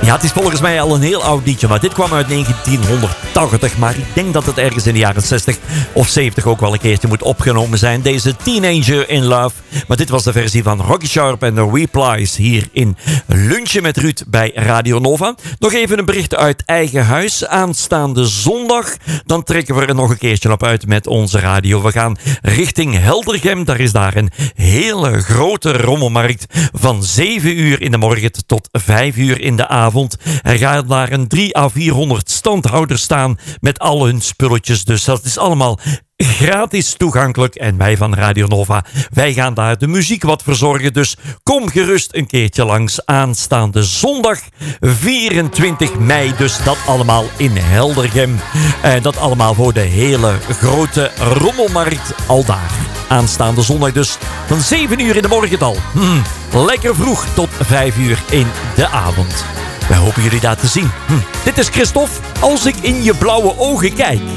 Ja, het is volgens mij al een heel oud liedje, maar dit kwam uit 1980. Maar ik denk dat het ergens in de jaren 60 of 70 ook wel een keertje moet opgenomen zijn. Deze Teenager in Love. Maar dit was de versie van Rocky Sharp en The Replies hier in Lunchen met Ruud bij Radio Nova. Nog even een bericht uit eigen huis. Aanstaande zondag, dan trekken we er nog een keertje op uit met onze radio. We gaan richting Heldergem. Daar is daar een hele grote rommelmarkt van 7 uur in de morgen tot 5 uur in de avond. Er gaat daar een 300 à 400 standhouders staan met al hun spulletjes. Dus dat is allemaal gratis toegankelijk. En wij van Radio Nova, wij gaan daar de muziek wat verzorgen. Dus kom gerust een keertje langs aanstaande zondag 24 mei. Dus dat allemaal in Heldergem. En dat allemaal voor de hele grote rommelmarkt al daar. Aanstaande zondag dus van 7 uur in de morgen al. Lekker vroeg tot 5 uur in de avond. Wij hopen jullie daar te zien. Dit is Christophe, als ik in je blauwe ogen kijk.